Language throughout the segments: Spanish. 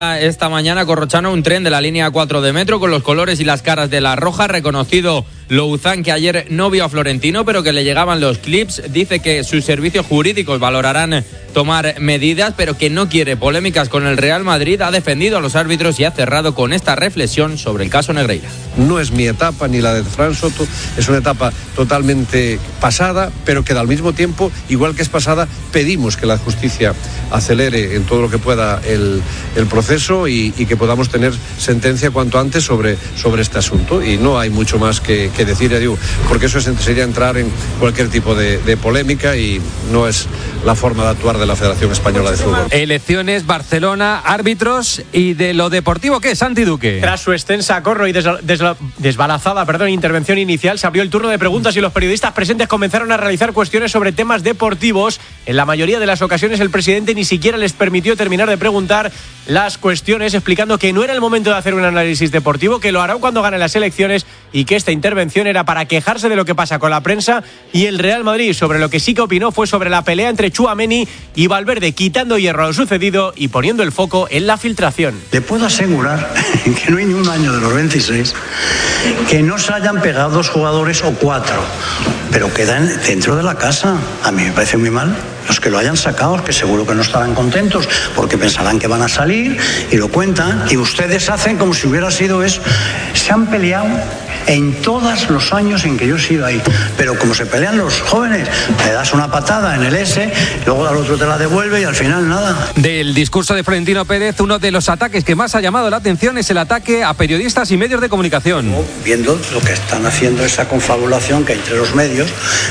Esta mañana Corrochano un tren de la línea 4 de metro con los colores y las caras de la Roja. Reconocido Louzán, que ayer no vio a Florentino, pero que le llegaban los clips. Dice que sus servicios jurídicos valorarán tomar medidas, pero que no quiere polémicas con el Real Madrid. Ha defendido a los árbitros y ha cerrado con esta reflexión sobre el caso Negreira. No es mi etapa ni la de Fran Soto, es una etapa totalmente pasada, pero que al mismo tiempo, igual que es pasada, pedimos que la justicia acelere en todo lo que pueda el proceso y que podamos tener sentencia cuanto antes sobre este asunto. Y no hay mucho más que decir, digo, porque eso sería entrar en cualquier tipo de polémica y no es la forma de actuar de la Federación Española de Fútbol. Elecciones, Barcelona, árbitros y de lo deportivo, ¿qué? Santi Duque. Tras su extensa corro y desbalazada intervención inicial, se abrió el turno de preguntas y los periodistas presentes comenzaron a realizar cuestiones sobre temas deportivos. En la mayoría de las ocasiones el presidente ni siquiera les permitió terminar de preguntar las cuestiones, explicando que no era el momento de hacer un análisis deportivo, que lo hará cuando gane las elecciones y que esta intervención era para quejarse de lo que pasa con la prensa y el Real Madrid. Sobre lo que sí que opinó fue sobre la pelea entre Tchouaméni y Valverde, quitando hierro a lo sucedido y poniendo el foco en la filtración. Le puedo asegurar que no hay ni un año de los 26 que no se hayan pegado 2 jugadores o 4, pero quedan dentro de la casa. A mí me parece muy mal. Los que lo hayan sacado, que seguro que no estarán contentos porque pensarán que van a salir y lo cuentan, y ustedes hacen como si hubiera sido eso. Se han peleado en todos los años en que yo he sido ahí, pero como se pelean los jóvenes, le das una patada en el S, luego al otro te la devuelve y al final nada. Del discurso de Florentino Pérez, uno de los ataques que más ha llamado la atención es el ataque a periodistas y medios de comunicación. Viendo lo que están haciendo, esa confabulación que entre los medios,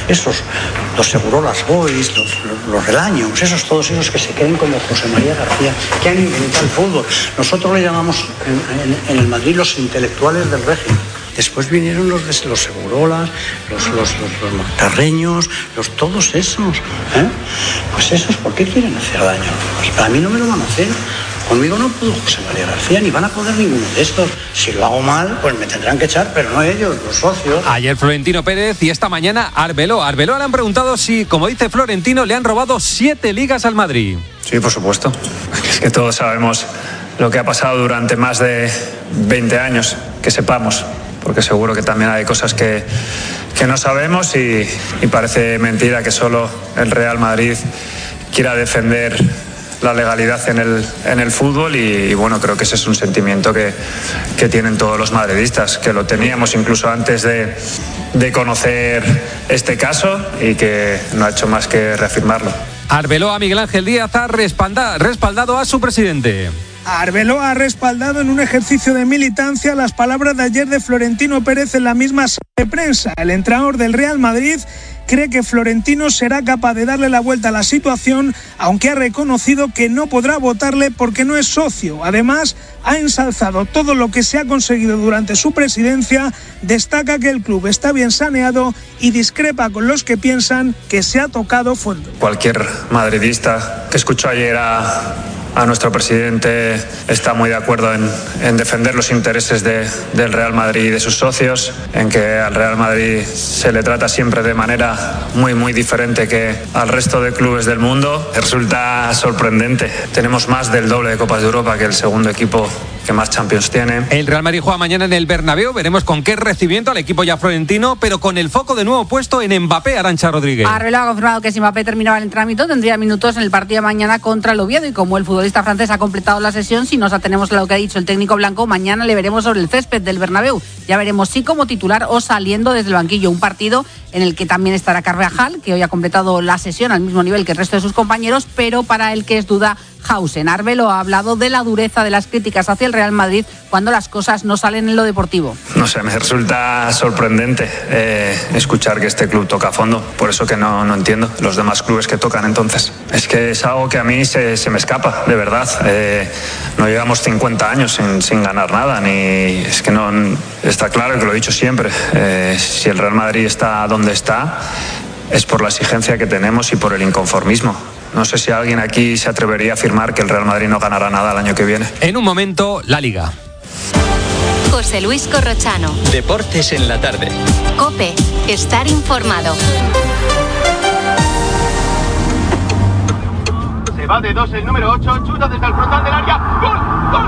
los Segurolas Boys, los Relaños, todos esos que se creen como José María García, que han inventado el fútbol. Nosotros le llamamos en el Madrid los intelectuales del régimen. Después vinieron los Segurolas, los Carreños, todos esos. Pues esos, ¿por qué quieren hacer daño? Pues para mí no me lo van a hacer. Conmigo no pudo José María García, ni van a poder ninguno de estos. Si lo hago mal, pues me tendrán que echar, pero no ellos, los socios. Ayer Florentino Pérez y esta mañana Arbeloa. Arbeloa le han preguntado si, como dice Florentino, le han robado 7 ligas al Madrid. Sí, por supuesto. Es que todos sabemos lo que ha pasado durante más de 20 años, que sepamos. Porque seguro que también hay cosas que no sabemos y parece mentira que solo el Real Madrid quiera defender la legalidad en el fútbol y bueno, creo que ese es un sentimiento que tienen todos los madridistas, que lo teníamos incluso antes de conocer este caso y que no ha hecho más que reafirmarlo. Arbeloa, Miguel Ángel Díaz, ha respaldado a su presidente. Arbeloa ha respaldado en un ejercicio de militancia las palabras de ayer de Florentino Pérez en la misma sala de prensa. El entrenador del Real Madrid cree que Florentino será capaz de darle la vuelta a la situación, aunque ha reconocido que no podrá votarle porque no es socio. Además, ha ensalzado todo lo que se ha conseguido durante su presidencia, destaca que el club está bien saneado y discrepa con los que piensan que se ha tocado fondo. Cualquier madridista que escuchó ayer a nuestro presidente está muy de acuerdo en defender los intereses del Real Madrid y de sus socios, en que al Real Madrid se le trata siempre de manera muy muy diferente que al resto de clubes del mundo. Resulta sorprendente. Tenemos más del doble de Copas de Europa que el segundo equipo que más Champions tiene. El Real Madrid juega mañana en el Bernabéu. Veremos con qué recibimiento al equipo ya florentino, pero con el foco de nuevo puesto en Mbappé. Arantxa Rodríguez. Arbeloa ha confirmado que si Mbappé terminaba el entrenamiento tendría minutos en el partido de mañana contra el Oviedo, y como el futbolista francés ha completado la sesión, si nos atenemos a lo que ha dicho el técnico blanco, mañana le veremos sobre el césped del Bernabéu. Ya veremos si como titular o saliendo desde el banquillo. Un partido en el que también estará Carvajal, que hoy ha completado la sesión al mismo nivel que el resto de sus compañeros, pero para el que es duda Hausen. Arbeloa ha hablado de la dureza de las críticas hacia el Real Madrid cuando las cosas no salen en lo deportivo. No sé, me resulta sorprendente escuchar que este club toca a fondo. Por eso que no entiendo los demás clubes que tocan entonces. Es que es algo que a mí se me escapa, de verdad. No llevamos 50 años sin ganar nada. Es que no está claro, que lo he dicho siempre. Si el Real Madrid está donde está, es por la exigencia que tenemos y por el inconformismo. No sé si alguien aquí se atrevería a afirmar que el Real Madrid no ganará nada el año que viene. En un momento, la Liga. José Luis Corrochano. Deportes en la tarde. COPE. Estar informado. Se va de 2 el número 8, chuta desde el frontal del área. ¡Gol!